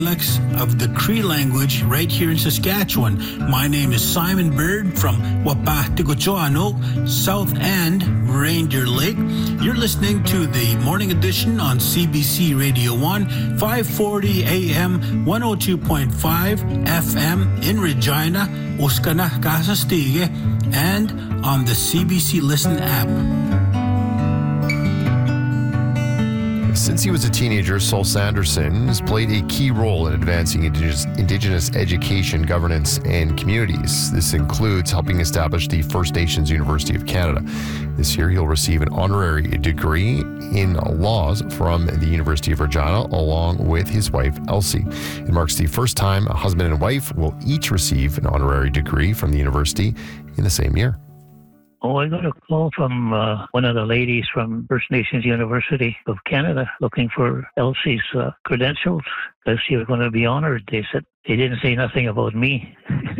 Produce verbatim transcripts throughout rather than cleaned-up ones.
of the Cree language right here in Saskatchewan. My name is Simon Bird from Wapahtigochoano, South End, Reindeer Lake. You're listening to the morning edition on C B C Radio one, five forty A M, one oh two point five F M in Regina, Uskana, Kasastige, and on the C B C Listen app. Since he was a teenager, Saul Sanderson has played a key role in advancing indigenous, indigenous education, governance, and communities. This includes helping establish the First Nations University of Canada. This year, he'll receive an honorary degree in laws from the University of Regina, along with his wife, Elsie. It marks the first time a husband and wife will each receive an honorary degree from the university in the same year. Oh, I got a call from uh, one of the ladies from First Nations University of Canada looking for Elsie's uh, credentials because she was going to be honored. They said they didn't say nothing about me.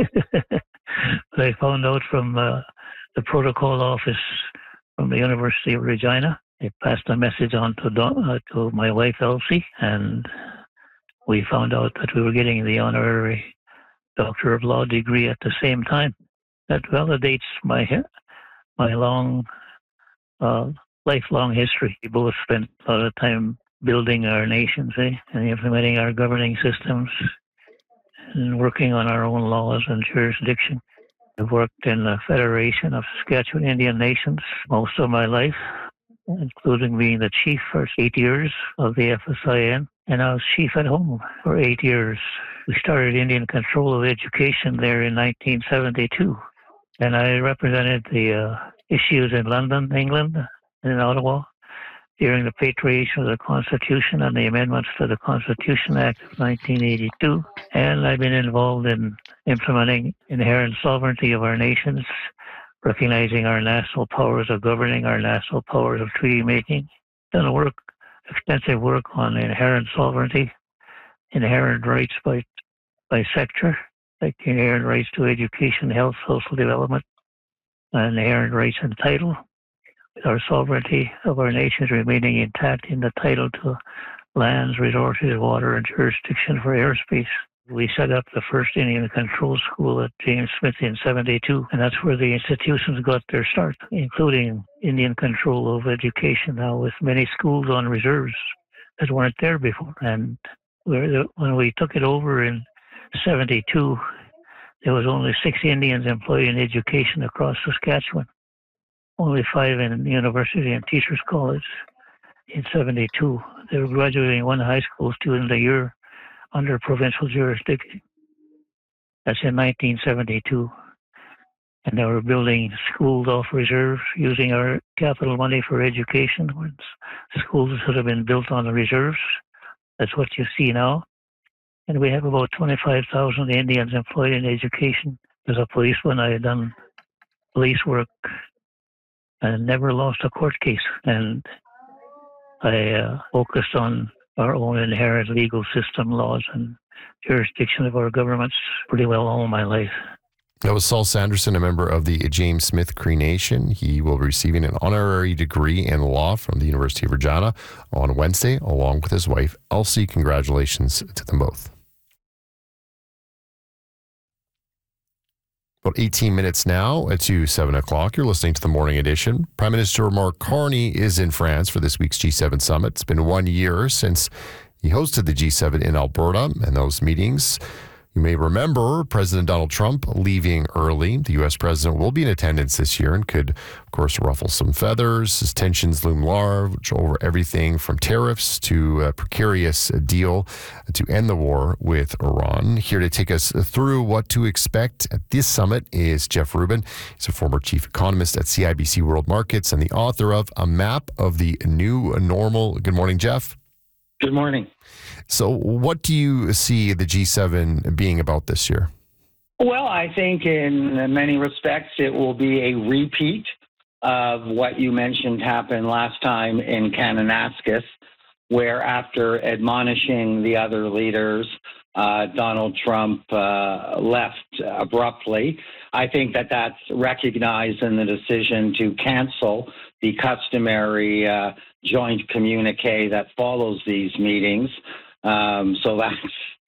But I found out from uh, the protocol office from the University of Regina. They passed a message on to, Don, uh, to my wife, Elsie, and we found out that we were getting the honorary Doctor of Law degree at the same time. That validates my my long, uh, lifelong history. We both spent a lot of time building our nations, eh, and implementing our governing systems and working on our own laws and jurisdiction. I've worked in the Federation of Saskatchewan Indian Nations most of my life, including being the chief for eight years of the F S I N, and I was chief at home for eight years. We started Indian control of education there in nineteen seventy-two. And I represented the uh, issues in London, England, and in Ottawa during the patriation of the Constitution and the amendments to the Constitution Act of nineteen eighty-two. And I've been involved in implementing inherent sovereignty of our nations, recognizing our national powers of governing, our national powers of treaty making. Done work, extensive work on inherent sovereignty, inherent rights by by sector, like inherent rights to education, health, social development, and inherent rights and title, with our sovereignty of our nations remaining intact in the title to lands, resources, water, and jurisdiction for airspace. We set up the first Indian Control School at James Smith in seventy-two, and that's where the institutions got their start, including Indian control of education now with many schools on reserves that weren't there before. And when we took it over in seventy-two, there was only six Indians employed in education across Saskatchewan, only five in university and teachers' college. In seventy-two, they were graduating one high school student a year under provincial jurisdiction. That's in nineteen seventy-two. And they were building schools off reserve using our capital money for education. When schools should have been built on the reserves. That's what you see now. And we have about twenty-five thousand Indians employed in education. As a policeman, I had done police work and never lost a court case. And I uh, focused on our own inherent legal system, laws, and jurisdiction of our governments pretty well all my life. That was Saul Sanderson, a member of the James Smith Cree Nation. He will be receiving an honorary degree in law from the University of Regina on Wednesday, along with his wife, Elsie. Congratulations to them both. About eighteen minutes now to seven o'clock. You're listening to the Morning Edition. Prime Minister Mark Carney is in France for this week's G seven summit. It's been one year since he hosted the G seven in Alberta, and those meetings, you may remember President Donald Trump leaving early. The U S president will be in attendance this year and could, of course, ruffle some feathers as tensions loom large over everything from tariffs to a precarious deal to end the war with Iran. Here to take us through what to expect at this summit is Jeff Rubin. He's a former chief economist at C I B C World Markets and the author of A Map of the New Normal. Good morning, Jeff. Good morning. So what do you see the G seven being about this year? Well, I think in many respects it will be a repeat of what you mentioned happened last time in Kananaskis, where after admonishing the other leaders, uh, Donald Trump uh, left abruptly. I think that that's recognized in the decision to cancel the customary uh, joint communique that follows these meetings. Um, so that's